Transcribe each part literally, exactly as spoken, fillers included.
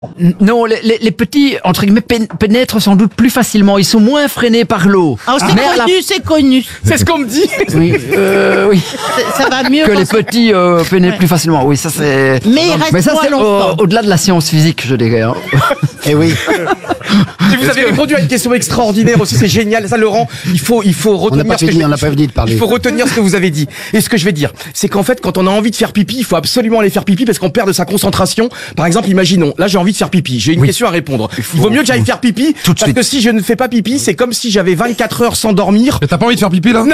Non, les, les, les petits, entre guillemets, pén- pénètrent sans doute plus facilement. Ils sont moins freinés par l'eau. Oh, c'est Mais à la- connu, c'est connu. C'est ce qu'on me dit. Oui, euh, oui. C'est- Ça va mieux Que quand les c'est- petits euh, pénètrent plus facilement. Oui, ça c'est. Mais il reste Mais ça moins c'est longtemps. au- au-delà de la science physique, je dirais. Hein. Eh oui. Et vous avez répondu à une question extraordinaire aussi, c'est génial. Ça, Laurent, il faut, il faut On n'a retenir pas ce que fini, je- on n'a pas fini de parler. Il faut retenir ce que vous avez dit. Et ce que je vais dire, c'est qu'en fait, quand on a envie de faire pipi, il faut absolument aller faire pipi parce qu'on perd de sa concentration. Par exemple, imaginons, là j'ai envie de faire pipi, j'ai une question à répondre. Il vaut mieux que j'aille faire pipi Tout de parce suite. que si je ne fais pas pipi, c'est comme si j'avais vingt-quatre heures sans dormir. Mais t'as pas envie de faire pipi là?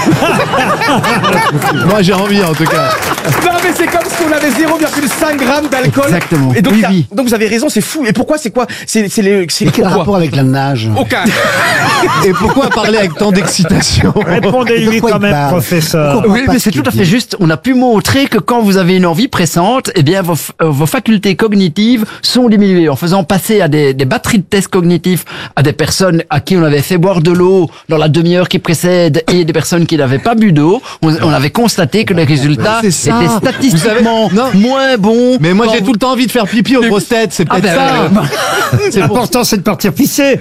Moi j'ai envie en tout cas. Non mais c'est comme si on avait zéro virgule cinq grammes d'alcool. Exactement. Et donc, Oui, ça- oui. donc vous avez raison, c'est fou. Et pourquoi c'est quoi? C'est c'est les c'est Mais quel pourquoi rapport avec la nage? Aucun. Et pourquoi parler avec tant d'excitation? Répondez-lui De quoi quand il même, parle professeur. Pourquoi Oui, pas mais ce c'est qu'il tout à dit. fait juste. On a pu montrer que quand vous avez une envie pressante, eh bien vos, f- euh, vos facultés cognitives sont diminuées en faisant passer à des, des batteries de tests cognitifs à des personnes à qui on avait fait boire de l'eau dans la demi-heure qui précède et des personnes qui n'avaient pas bu d'eau. On, on avait constaté que les résultats C'est ça. étaient statistiquement Vous savez- non. moins bons. Mais moi quand j'ai vous- tout le temps envie de faire pipi aux grosses têtes, c'est Ah peut-être ben, ça. euh, L'important, c'est de partir pisser.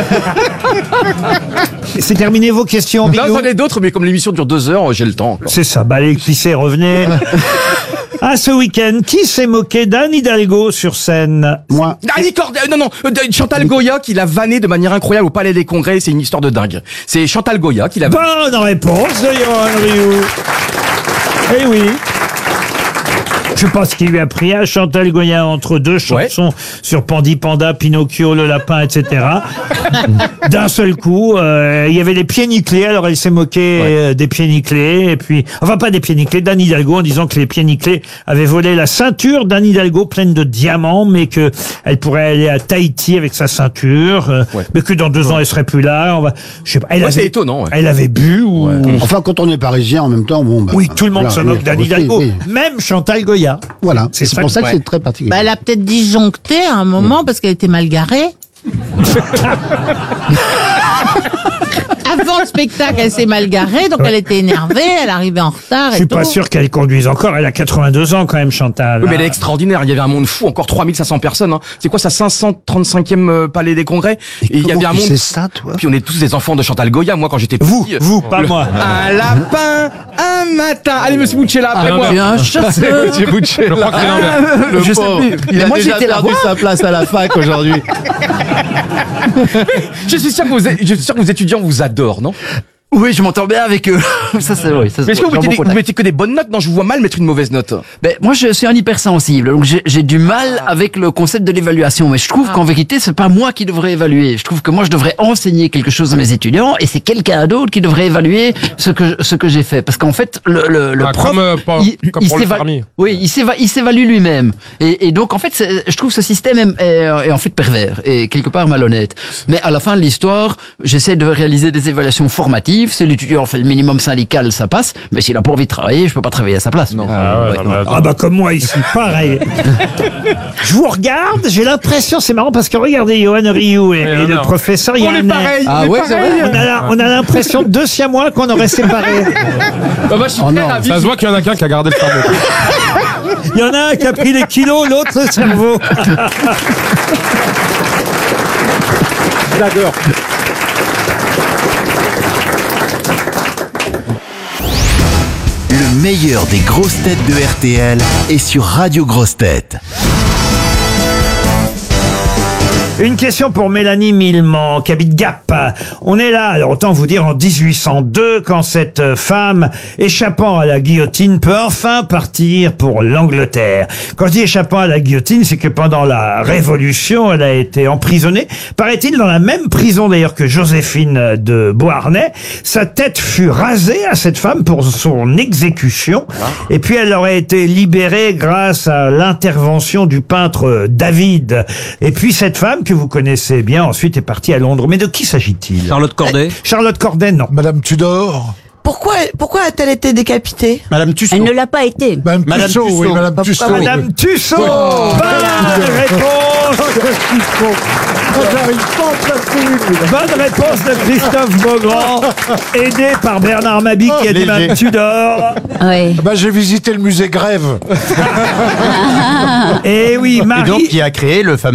C'est terminé vos questions, Non, Bigou? j'en ai d'autres, mais comme l'émission dure deux heures, j'ai le temps. encore. C'est ça, bah allez pisser, revenez. Ah, ce week-end, qui s'est moqué d'Anne Hidalgo sur scène? Moi. Annie Corday, non, non, euh, Chantal Goya qui l'a vanné de manière incroyable au Palais des Congrès, c'est une histoire de dingue. C'est Chantal Goya qui l'a vanné. Bonne réponse de Johan Rioux. Eh oui. Je pense qu'il lui a pris à Chantal Goya entre deux chansons sur Pandi Panda, Pinocchio, le lapin, et cetera. D'un seul coup, euh, il y avait les pieds nickelés, alors elle s'est moquée euh, des pieds nickelés, et puis, enfin pas des pieds nickelés, d'Anne Hidalgo en disant que les pieds nickelés avaient volé la ceinture d'Anne Hidalgo pleine de diamants, mais que elle pourrait aller à Tahiti avec sa ceinture, euh, Ouais. mais que dans deux ans elle serait plus là. On va, je sais pas. Elle Ouais, avait, c'est étonnant, ouais. Elle avait bu ou. Enfin, quand on est parisien en même temps, bon. Bah, Oui, tout le monde voilà, se oui, moque d'Anne oui, Hidalgo, oui. même Chantal Goya. Voilà, C'est c'est ça pour que- ça que ouais. c'est très particulier. Bah, elle a peut-être disjoncté à un moment parce qu'elle était mal garée. Avant le spectacle, elle s'est mal garée, donc elle était énervée, elle arrivait en retard Je et suis tout. pas sûr qu'elle conduise encore. Elle a quatre-vingt-deux ans quand même, Chantal. Oui, mais elle est extraordinaire. Il y avait un monde fou, encore trois mille cinq cents personnes. Hein. C'est quoi ça, cinq cent trente-cinquième euh, Palais des Congrès? Et il y avait un monde. C'est ça, toi. Puis on est tous des enfants de Chantal Goya. Moi, quand j'étais petit. Vous, vous, pas le- moi. Un lapin, un matin. Allez, Monsieur Bouchella, après moi. bien un chasseur. J'ai bouché Je crois que c'est l'inverse. le Je sais pauvre. plus. Il Mais a moi, déjà j'étais là. perdu sa place à la fac aujourd'hui. Je suis sûr que vos, je suis sûr que vos étudiants vous adorent, non? Oui, je m'entends bien avec eux. Ça c'est oui. Ça, Mais est-ce que vous j'ai un mettez, bon des- vous contact. mettez que des bonnes notes? Non, je vous vois mal mettre une mauvaise note. Ben, moi, je suis un hypersensible, donc j'ai j'ai du mal avec le concept de l'évaluation. Mais je trouve qu'en vérité, c'est pas moi qui devrais évaluer. Je trouve que moi, je devrais enseigner quelque chose à mes étudiants, et c'est quelqu'un d'autre qui devrait évaluer ce que ce que j'ai fait. Parce qu'en fait, le le, le Ah, prof, comme, euh, pas- comme pour le s'éva- permis. oui, il s'éva- il s'évalue lui-même. Et, et donc, en fait, c'est- je trouve ce système est, est- est en fait pervers et quelque part malhonnête. Mais à la fin de l'histoire, j'essaie de réaliser des évaluations formatives. Si l'étudiant fait le minimum syndical, ça passe. Mais s'il a pas envie de travailler, je peux pas travailler à sa place. Non. Ah ouais, non, mais attends. Ah bah comme moi ici, pareil. Je vous regarde, j'ai l'impression, c'est marrant parce que regardez Johan Rioux et, et le non. professeur, il y a On est un air. pareil. Ah on est ouais, c'est pareil. On a, la- on a l'impression de deux siamois qu'on aurait séparés. Bah, moi, je suis Oh très non, ravi. Ça se voit qu'il y en a qu'un qui a gardé le cerveau. Il y en a un qui a pris les kilos, l'autre le cerveau. J'adore. Le meilleur des grosses têtes de R T L est sur Radio Grosses Têtes. Une question pour Mélanie Millement, qui habite Gap. On est là, alors autant vous dire en dix-huit cent deux, quand cette femme, échappant à la guillotine, peut enfin partir pour l'Angleterre. Quand je dis échappant à la guillotine, c'est que pendant la Révolution, elle a été emprisonnée, paraît-il dans la même prison d'ailleurs que Joséphine de Beauharnais. Sa tête fut rasée à cette femme pour son exécution, et puis elle aurait été libérée grâce à l'intervention du peintre David. Et puis cette femme, que vous connaissez bien, ensuite est partie à Londres. Mais de qui s'agit-il? Charlotte Corday. Charlotte Corday, non. Madame Tudor. Pourquoi, pourquoi a-t-elle été décapitée? Madame Tussaud. Elle ne l'a pas été. Madame, Madame Tussaud, Tussaud. oui, Madame Pas- Tussaud. pas Madame Tussaud. Bonne réponse. J'arrive pas à en placer une. Bonne réponse de Christophe Beaugrand, aidé par Bernard Mabie qui a dit Madame Tudor. Oui. Bah, j'ai visité le musée Grève. Et oui, Et donc, Marie. qui a créé le fameux